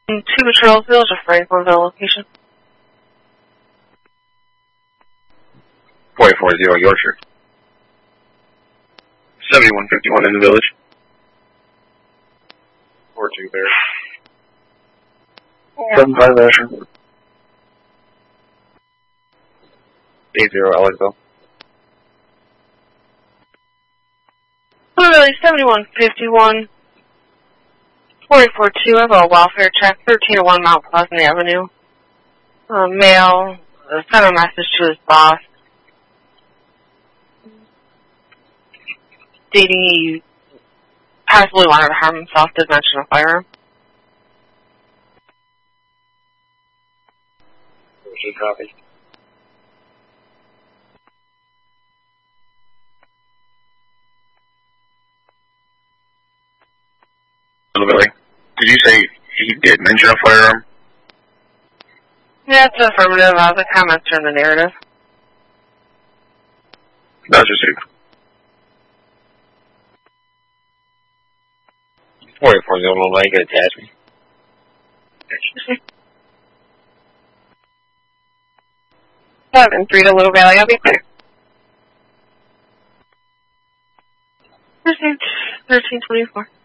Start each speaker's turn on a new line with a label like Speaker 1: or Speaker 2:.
Speaker 1: 2 Patrol Village of Franklinville location.
Speaker 2: 4840 Yorkshire. 7151 in the village. 42 there. 75 Asher. 80 Alexville.
Speaker 1: Really, 7151. 4842, I have a welfare check, 1301 Mount Pleasant Avenue. Male, sent a message to his boss, stating he possibly wanted to harm himself, did mention a firearm.
Speaker 2: Should copy. Billy, did you say he did mention a firearm?
Speaker 1: Yeah, it's affirmative. The comments are in the narrative.
Speaker 2: That's just it. 4840 Little Lake, attach me.
Speaker 1: Seven, 3 to Little Valley, I'll be clear. Received 1324.